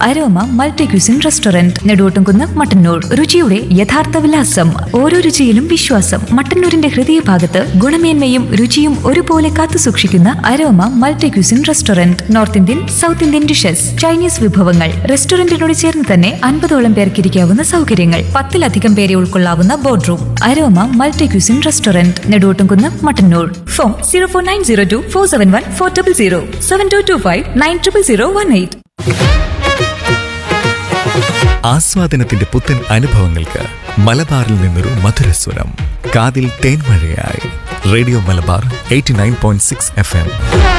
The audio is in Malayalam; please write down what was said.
Aroma multi cuisine restaurant, Neduvottumkunnu, Mattannur. രുചിയുടെ യഥാർത്ഥ വിലാസം, ഓരോ രുചിയിലും വിശ്വാസം. മട്ടന്നൂരിന്റെ ഹൃദയഭാഗത്ത് ഗുണമേന്മയും രുചിയും ഒരുപോലെ കാത്തുസൂക്ഷിക്കുന്ന aroma multi cuisine restaurant. North Indian, south Indian dishes, Chinese വിഭവങ്ങൾ. റെസ്റ്റോറന്റിനോട് ചേർന്ന് തന്നെ 50ഓളം പേർക്ക് ഇരിക്കാവുന്ന സൗകര്യങ്ങൾ. 10ലധികം പേരെ ഉൾക്കൊള്ളാവുന്ന board room. Aroma multi cuisine restaurant, Neduvottumkunnu, Mattannur. Phone 04902471400, 7225900118. ആസ്വാദനത്തിന്റെ പുത്തൻ അനുഭവങ്ങൾക്ക് മലബാറിൽ നിന്നൊരു മധുരസ്വരം. കാതിൽ തേൻമഴയായി റേഡിയോ മലബാർ 89.6 FM.